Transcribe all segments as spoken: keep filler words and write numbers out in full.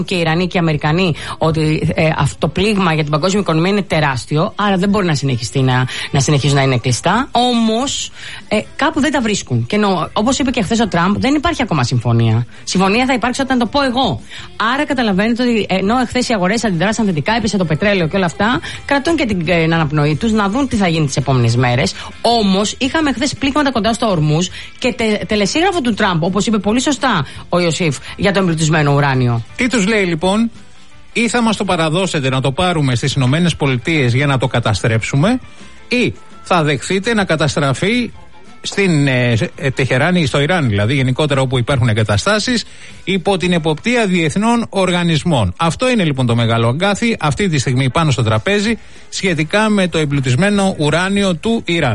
και οι Ιρανοί και οι Αμερικανοί ότι ε, αυτό το πλήγμα για την παγκόσμια οικονομία είναι τεράστιο, άρα δεν μπορεί να συνεχιστεί να, να συνεχίζουν να είναι κλειστά. Όμως ε, κάπου δεν τα βρίσκουν. Και όπως είπε και χθες ο Τραμπ, δεν υπάρχει ακόμα συμφωνία. Συμφωνία θα υπάρξει όταν το πω εγώ. Άρα καταλαβαίνετε ότι ενώ χθες οι αγορές αντιδράσαν θετικά, έπεσε το πετρέλαιο και όλα αυτά, κρατούν και την ε, αναπνοή τους να δουν τι θα γίνει τις επόμενες μέρες. Όμως είχαμε χθες πλήγματα κοντά στο Ορμούζ και τε, τελεσίγραφο του Τραμπ, όπως είπε πολύ σωστά ο Ιωσήφ, για το εμπλουτισμένο ουράνιο. Τι τους λέει λοιπόν? Ή θα μας το παραδώσετε να το πάρουμε στις Ηνωμένες Πολιτείες για να το καταστρέψουμε, ή θα δεχθείτε να καταστραφεί στην ε, ε, Τεχεράνη, στο Ιράν δηλαδή, γενικότερα όπου υπάρχουν εγκαταστάσεις, υπό την εποπτεία διεθνών οργανισμών. Αυτό είναι λοιπόν το μεγάλο αγκάθι αυτή τη στιγμή πάνω στο τραπέζι σχετικά με το εμπλουτισμένο ουράνιο του Ιράν.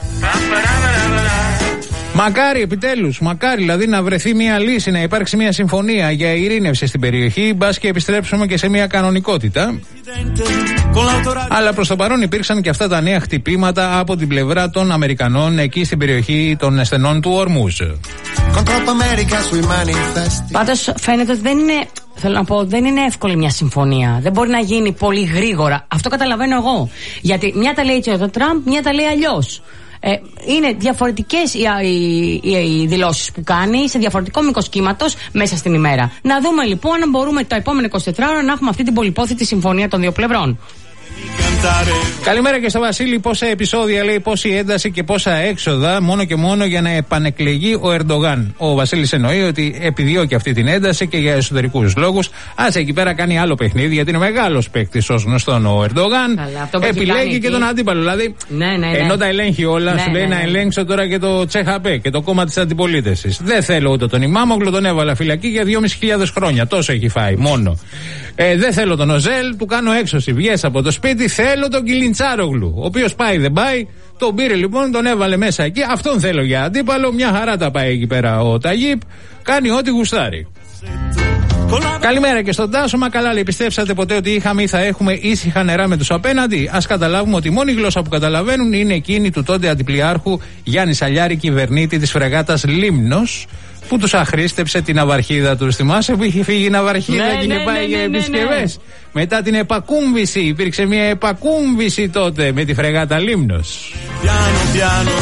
Μακάρι επιτέλους, μακάρι δηλαδή να βρεθεί μια λύση, να υπάρξει μια συμφωνία για ειρήνευση στην περιοχή, μπας και επιστρέψουμε και σε μια κανονικότητα. Αλλά προς το παρόν υπήρξαν και αυτά τα νέα χτυπήματα από την πλευρά των Αμερικανών εκεί στην περιοχή των στενών του Ορμούζ. Πάντως φαίνεται ότι δεν είναι, θέλω να πω, δεν είναι εύκολη μια συμφωνία. Δεν μπορεί να γίνει πολύ γρήγορα. Αυτό καταλαβαίνω εγώ. Γιατί μια τα λέει και ο Τραμπ, μια τα λέει αλλιώς. Ε, είναι διαφορετικές οι, οι, οι, οι δηλώσεις που κάνει σε διαφορετικό μήκος κύματος μέσα στην ημέρα. Να δούμε λοιπόν αν μπορούμε τα επόμενα είκοσι τέσσερις ώρα να έχουμε αυτή την πολυπόθητη συμφωνία των δύο πλευρών. Καλημέρα και στο Βασίλη. Πόσα επεισόδια λέει, πόση ένταση και πόσα έξοδα μόνο και μόνο για να επανεκλεγεί ο Ερντογάν. Ο Βασίλης εννοεί ότι επιδιώκει αυτή την ένταση και για εσωτερικούς λόγους. Ας εκεί πέρα κάνει άλλο παιχνίδι, γιατί είναι μεγάλος παίκτης ως γνωστόν ο Ερντογάν. Καλά, επιλέγει και τον αντίπαλο. Δηλαδή, ναι, ναι, ναι. ενώ τα ελέγχει όλα, ναι, σου λέει ναι, ναι, ναι. να ελέγξω τώρα και το Τσεχαπέ και το κόμμα της αντιπολίτευσης. Δεν θέλω ούτε τον Ημάμογλου, τον έβαλα φυλακή για δυόμισι χιλιάδες χρόνια. Τόσο έχει φάει μόνο. Ε, δεν θέλω τον Οζέλ, του κάνω έξωση. Βγες από το σπίτι, θέλω τον Κιλιντσάρογλου. Ο οποίος πάει, δεν πάει. Τον πήρε λοιπόν, τον έβαλε μέσα εκεί. Αυτόν θέλω για αντίπαλο. Μια χαρά τα πάει εκεί πέρα ο Ταγίπ. Κάνει ό,τι γουστάρει. Καλημέρα και στον Τάσο. Μα καλά, λέει, πιστέψατε ποτέ ότι είχαμε ή θα έχουμε ήσυχα νερά με τους απέναντι? Ας καταλάβουμε ότι η μόνη γλώσσα που καταλαβαίνουν είναι εκείνη του τότε αντιπλιάρχου Γιάννη Σαλιάρη, κυβερνήτη της φρεγάτας Λίμνος, που τους αχρήστεψε την ναυαρχίδα του. Θυμάσαι που είχε φύγει η ναυαρχίδα ναι, και είχε ναι, πάει ναι, για ναι, επισκευές. Ναι, ναι. Μετά την επακούμβηση, υπήρξε μια επακούμβηση τότε με τη φρεγάτα Λίμνος. Πιάνο, πιάνο.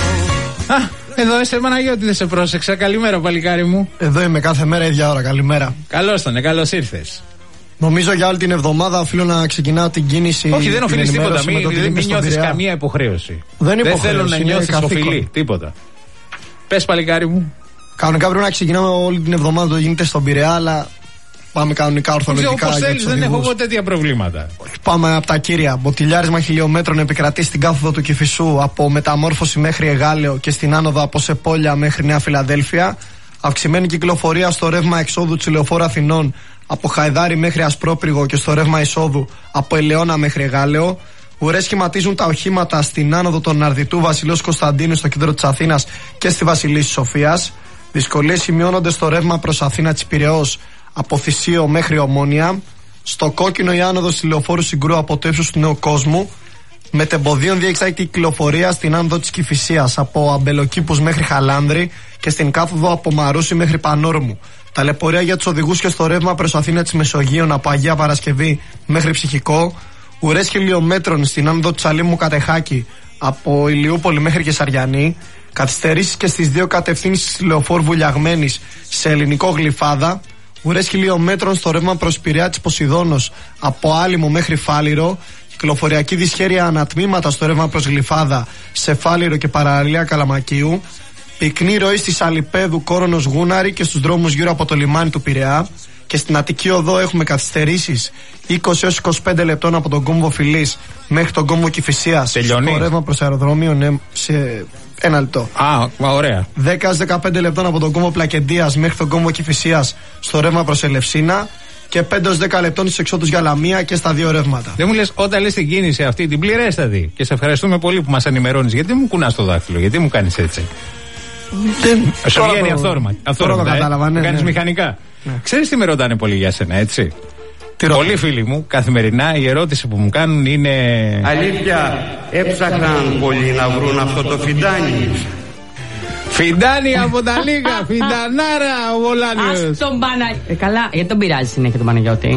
Α, εδώ είσαι Παναγιώτη, δεν σε πρόσεξα. Καλημέρα, παλικάρι μου. Εδώ είμαι κάθε μέρα ίδια ώρα. Καλημέρα. Καλώς τον, καλώς ήρθες. Νομίζω για όλη την εβδομάδα οφείλω να ξεκινάω την κίνηση. Όχι, δεν οφείλεις τίποτα. Μην μη, μη νιώθεις καμία υποχρέωση. Δεν, δεν θέλω να νιώθεις οφειλή. Τίποτα. Πες, παλικάρι μου. Κανονικά πρέπει να ξεκινάμε όλη την εβδομάδα, το γίνεται στον Πειραιά, αλλά πάμε κανονικά ορθολογικά. Όπως θέλεις, δεν έχω εγώ τέτοια προβλήματα. Πάμε από τα κύρια. Μποτιλιάρισμα χιλιόμετρων επικρατεί στην κάθοδο του Κηφισού από Μεταμόρφωση μέχρι Εγάλεο και στην άνοδο από Σεπόλια μέχρι Νέα Φιλαδέλφια. Αυξημένη κυκλοφορία στο ρεύμα εξόδου της Λεωφόρου Αθηνών από Χαϊδάρι μέχρι Ασπρόπριγο και στο ρεύμα εισόδου από Ελαιώνα μέχρι Εγάλεο. Ουρές σχηματίζουν τα οχήματα στην άνοδο των Ναρδιτού Βασιλέως Κωνσταντίνου στο κέντρο της Αθήνας και στη Βασιλής Σοφίας. Δυσκολίες σημειώνονται στο ρεύμα προς Αθήνα της Πειραιώς από Θησίο μέχρι Ομόνια. Στο κόκκινο η άνοδος της Λεωφόρου Συγκρού από το ύψος του Νέου Κόσμου. Μετεμποδίων διεξάγεται η κυκλοφορία στην άνοδο της Κηφισίας από Αμπελοκήπους μέχρι Χαλάνδρη και στην κάθοδο από Μαρούσι μέχρι Πανόρμου. Ταλαιπωρία για τους οδηγούς και στο ρεύμα προς Αθήνα της Μεσογείων από Αγία Παρασκευή μέχρι Ψυχικό. Ουρές χιλιόμετρων στην άνοδο της Αλήμου Κατεχάκη από Ηλιούπολη μέχρι Κεσαριανή. Καθυστερήσεις και στις δύο κατευθύνσεις της Λεωφόρου Βουλιαγμένης σε Ελληνικό Γλυφάδα. Ουρές χιλιόμετρων στο ρεύμα προς Πειραιά της Ποσειδώνος από Άλυμο μέχρι Φάληρο. Κυκλοφοριακή δυσχέρεια ανατμήματα στο ρεύμα προς Γλυφάδα σε Φάληρο και παραλία Καλαμακίου. Πυκνή ροή στη Σαλιπέδου Κόρονος Γούναρη και στους δρόμους γύρω από το λιμάνι του Πειραιά. Και στην Αττική Οδό έχουμε καθυστερήσεις είκοσι έως είκοσι πέντε λεπτών από τον κόμβο Φιλής μέχρι τον κόμβο Κηφισίας. Τελειώνει. Στο ρεύμα προς αεροδρόμιο, ναι, σε ένα λεπτό. Α, ωραία. δέκα έως δεκαπέντε λεπτών από τον κόμβο Πλακεντίας μέχρι τον κόμβο Κηφισίας στο ρεύμα προς Ελευσίνα. Και πέντε έως δέκα λεπτών στις εξόδους για Λαμία και στα δύο ρεύματα. Δεν μου λες, όταν λες την κίνηση αυτή, την πληρέστατη. Και σε ευχαριστούμε πολύ που μας ενημερώνεις. Γιατί μου κουνάς το δάχτυλο, γιατί μου κάνεις έτσι? Δεν... Σου βγαίνει αυθόρμα. Τώρα το κατάλαβα, ναι. Κάνεις ναι. μηχανικά. Ναι. Ξέρεις τι με ρωτάνε πολύ για σένα, έτσι? Τι Πολλοί φίλοι μου, καθημερινά η ερώτηση που μου κάνουν είναι: αλήθεια, έψαχναν πολλοί να βρουν αυτό το φιντάνι? Φιντάνι από τα λίγα, φιντανάρα ο Βολάνιος. Ας τον Παναγιώτη. Ε, καλά, γιατί τον πειράζει συνέχεια τον Παναγιώτη.